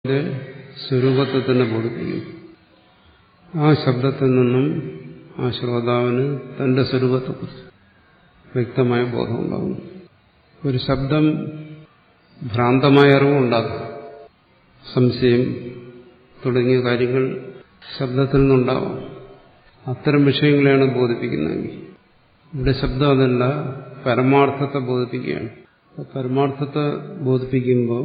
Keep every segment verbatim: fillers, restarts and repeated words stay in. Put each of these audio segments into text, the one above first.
സ്വരൂപത്തെ തന്നെ ബോധിപ്പിക്കും. ആ ശബ്ദത്തിൽ നിന്നും ആ ശ്രോതാവിന് തന്റെ സ്വരൂപത്തെക്കുറിച്ച് വ്യക്തമായ ബോധമുണ്ടാകും. ഒരു ശബ്ദം ഭ്രാന്തമായ അറിവുണ്ടാകും. സംശയം തുടങ്ങിയ കാര്യങ്ങൾ ശബ്ദത്തിൽ നിന്നുണ്ടാവാം. അത്തരം വിഷയങ്ങളെയാണ് ബോധിപ്പിക്കുന്നതെങ്കിൽ ഇവിടെ ശബ്ദം അതല്ല, പരമാർത്ഥത്തെ ബോധിപ്പിക്കുകയാണ്. പരമാർത്ഥത്തെ ബോധിപ്പിക്കുമ്പോൾ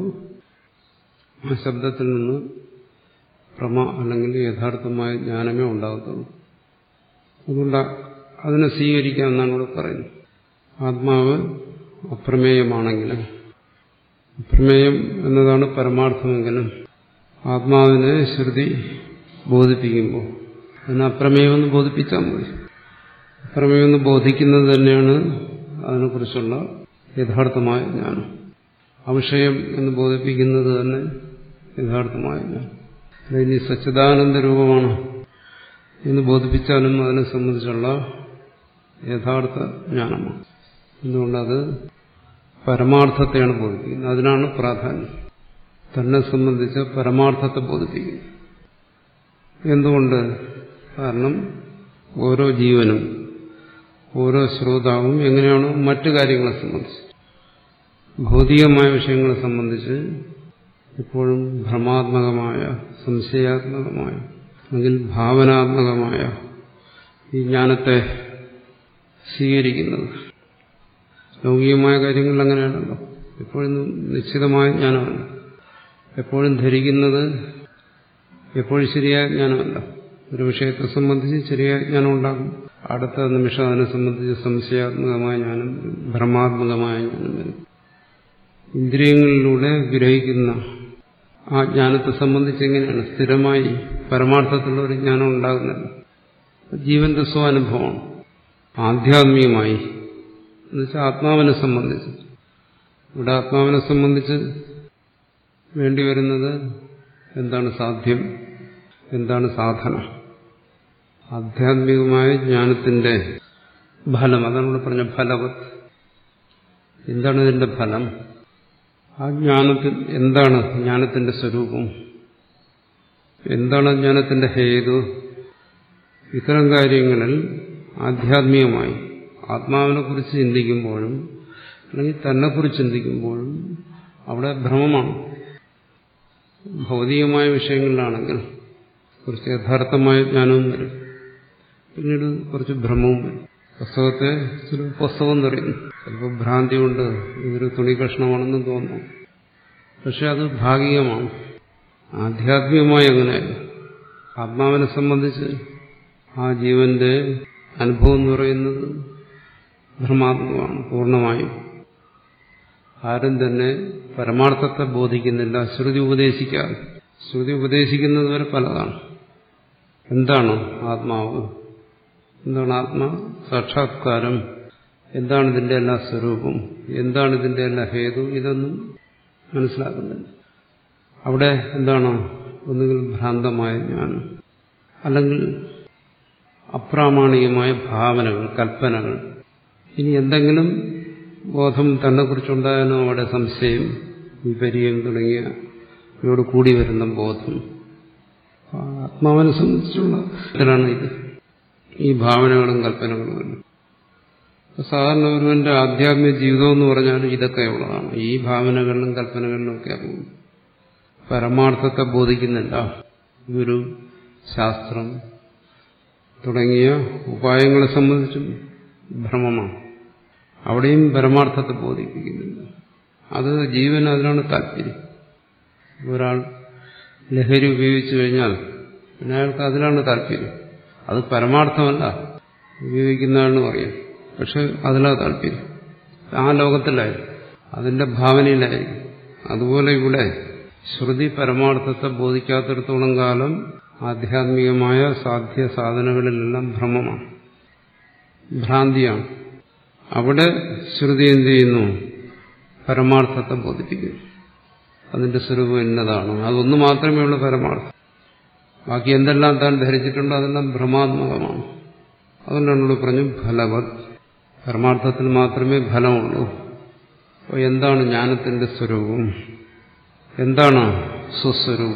ആ ശബ്ദത്തിൽ നിന്ന് പ്രമ അല്ലെങ്കിൽ യഥാർത്ഥമായ ജ്ഞാനമേ ഉണ്ടാകത്തുള്ളൂ. അതുകൊണ്ട് അതിനെ സ്വീകരിക്കാമെന്നാണ് ഇവിടെ പറയുന്നത്. ആത്മാവ് അപ്രമേയമാണെങ്കിലും, അപ്രമേയം എന്നതാണ് പരമാർത്ഥമെങ്കിലും ആത്മാവിനെ ശ്രുതി ബോധിപ്പിക്കുമ്പോൾ അതിനെ അപ്രമേയമെന്ന് ബോധിപ്പിച്ചാൽ മതി. അപ്രമേയമെന്ന് ബോധിക്കുന്നത് തന്നെയാണ് അതിനെക്കുറിച്ചുള്ള യഥാർത്ഥമായ ജ്ഞാനം. അവിഷയം എന്ന് ബോധിപ്പിക്കുന്നത് തന്നെ യഥാർത്ഥമായ ജ്ഞാനം. ഇനി സച്ചിദാനന്ദ രൂപമാണ് എന്ന് ബോധിപ്പിച്ചാലും അതിനെ സംബന്ധിച്ചുള്ള യഥാർത്ഥ ജ്ഞാനമാണ്. എന്തുകൊണ്ടത് പരമാർത്ഥത്തെയാണ് ബോധിപ്പിക്കുന്നത്. അതിനാണ് പ്രാധാന്യം. തന്നെ സംബന്ധിച്ച് പരമാർത്ഥത്തെ ബോധിപ്പിക്കുന്നു. എന്തുകൊണ്ട്? കാരണം ഓരോ ജീവനും ഓരോ ശ്രോതാവും എങ്ങനെയാണോ മറ്റു കാര്യങ്ങളെ സംബന്ധിച്ച്, ഭൗതികമായ വിഷയങ്ങളെ സംബന്ധിച്ച് എപ്പോഴും ഭ്രമാത്മകമായ, സംശയാത്മകമായ അല്ലെങ്കിൽ ഭാവനാത്മകമായ ഈ ജ്ഞാനത്തെ സ്വീകരിക്കുന്നത്. ലൗകികമായ കാര്യങ്ങളിൽ അങ്ങനെയാണല്ലോ. എപ്പോഴും നിശ്ചിതമായ ജ്ഞാനമല്ല. എപ്പോഴും ധരിക്കുന്നത് എപ്പോഴും ശരിയായ ജ്ഞാനമല്ല. ഒരു വിഷയത്തെ സംബന്ധിച്ച് ശരിയായ ജ്ഞാനം ഉണ്ടാകും. അടുത്ത നിമിഷം അതിനെ സംബന്ധിച്ച് സംശയാത്മകമായ ജ്ഞാനം, ഭ്രമാത്മകമായ ജ്ഞാനം വരും. ഇന്ദ്രിയങ്ങളിലൂടെ ഗ്രഹിക്കുന്ന ആ ജ്ഞാനത്തെ സംബന്ധിച്ച് എങ്ങനെയാണ് സ്ഥിരമായി പരമാർത്ഥത്തിലുള്ള ഒരു ജ്ഞാനം ഉണ്ടാകുന്നത്? ജീവന്റെ സ്വാനുഭവമാണ്. ആധ്യാത്മികമായി എന്നുവെച്ചാൽ ആത്മാവിനെ സംബന്ധിച്ച്, ഇവിടെ ആത്മാവിനെ സംബന്ധിച്ച് വേണ്ടിവരുന്നത് എന്താണ്? സാധ്യം, എന്താണ് സാധന? ആധ്യാത്മികമായ ജ്ഞാനത്തിന്റെ ഫലം, അതാണ് ഇവിടെ പറഞ്ഞ ഫലവത്. എന്താണ് ഇതിന്റെ ഫലം? ആ ജ്ഞാനത്തിൽ എന്താണ് ജ്ഞാനത്തിന്റെ സ്വരൂപം? എന്താണ് ജ്ഞാനത്തിന്റെ ഹേതു? ഇത്തരം കാര്യങ്ങളിൽ ആധ്യാത്മികമായി ആത്മാവിനെ കുറിച്ച് ചിന്തിക്കുമ്പോഴും അല്ലെങ്കിൽ തന്നെക്കുറിച്ച് ചിന്തിക്കുമ്പോഴും അവിടെ ഭ്രമമാണ്. ഭൗതികമായ വിഷയങ്ങളിലാണെങ്കിൽ കുറച്ച് യഥാർത്ഥമായ ജ്ഞാനവും വരും, പിന്നീട് കുറച്ച് ഭ്രമവും വരും. പുസ്തകത്തെ പുസ്തകം തെറിയുന്നു, ചിലപ്പോൾ ഭ്രാന്തി കൊണ്ട് ഇതൊരു തുണി കഷ്ണമാണെന്ന് തോന്നുന്നു. പക്ഷെ അത് ഭാഗികമാണ്. ആധ്യാത്മികമായി അങ്ങനെയല്ല. ആത്മാവിനെ സംബന്ധിച്ച് ആ ജീവന്റെ അനുഭവം എന്ന് പറയുന്നത് ഭ്രമാത്മകമാണ് പൂർണ്ണമായും. ആരും തന്നെ പരമാർത്ഥത്തെ ബോധിക്കുന്നില്ല, ശ്രുതി ഉപദേശിക്കാതെ. ശ്രുതി ഉപദേശിക്കുന്നത് വരെ പലതാണ്. എന്താണ് ആത്മാവ്? എന്താണ് ആത്മാ സാക്ഷാത്കാരം? എന്താണ് ഇതിന്റെ എല്ലാ സ്വരൂപം? എന്താണ് ഇതിന്റെ എല്ലാ ഹേതു? ഇതൊന്നും മനസ്സിലാക്കുന്നില്ല. അവിടെ എന്താണ്? ഒന്നുകിൽ ഭ്രാന്തമായ ജ്ഞാനം, അല്ലെങ്കിൽ അപ്രാമാണികമായ ഭാവനകൾ, കൽപ്പനകൾ. ഇനി എന്തെങ്കിലും ബോധം തന്നെക്കുറിച്ചുണ്ടായാലും അവിടെ സംശയം, വിപര്യം തുടങ്ങിയ ഇവയോട് കൂടി വരുന്ന ബോധം. ആത്മാവിനെ സംബന്ധിച്ചുള്ള ഇതിലാണ് ഇത്, ഈ ഭാവനകളും കൽപ്പനകളും. സാധാരണ ഒരുവന്റെ ആധ്യാത്മിക ജീവിതം എന്ന് പറഞ്ഞാൽ ഇതൊക്കെ ഉള്ളതാണ്. ഈ ഭാവനകളിലും കൽപ്പനകളിലും ഒക്കെ ആകും. പരമാർത്ഥത്തെ ബോധിക്കുന്നില്ല. ഗുരു, ശാസ്ത്രം തുടങ്ങിയ ഉപായങ്ങളെ സംബന്ധിച്ചും ഭ്രമമാണ്. അവിടെയും പരമാർത്ഥത്തെ ബോധിപ്പിക്കുന്നില്ല. അത് ജീവൻ അതിനാണ് താല്പര്യം. ഒരാൾ ലഹരി ഉപയോഗിച്ചു കഴിഞ്ഞാൽ പിന്നെ അയാൾക്ക് അതിലാണ് താല്പര്യം. അത് പരമാർത്ഥമല്ല, ഉപയോഗിക്കുന്നതാണെന്ന് പറയാം. പക്ഷെ അതിലാണ് താല്പര്യം. ആ ലോകത്തിലായിരിക്കും, അതിന്റെ ഭാവനയിലായിരിക്കും. അതുപോലെ ഇവിടെ ശ്രുതി പരമാർത്ഥത്തെ ബോധിക്കാത്തിടത്തോളം കാലം ആധ്യാത്മികമായ സാധ്യ സാധനങ്ങളിലെല്ലാം ഭ്രമമാണ്, ഭ്രാന്തിയാണ്. അവിടെ ശ്രുതി എന്ത് ചെയ്യുന്നു? പരമാർത്ഥത്തെ ബോധിപ്പിക്കുന്നു. അതിന്റെ സ്വരൂപം എന്നതാണ്, അതൊന്നു മാത്രമേ ഉള്ളൂ പരമാർത്ഥം. ബാക്കി എന്തെല്ലാം താൻ ധരിച്ചിട്ടുണ്ടോ അതെല്ലാം ഭ്രമാത്മകമാണ്. അതുകൊണ്ടാണ് പറഞ്ഞു ഫലവത്. പരമാർത്ഥത്തിൽ മാത്രമേ ഫലമുള്ളൂ. അപ്പോൾ എന്താണ് ജ്ഞാനത്തിന്റെ സ്വരൂപം? എന്താണ് സ്വസ്വരൂപം.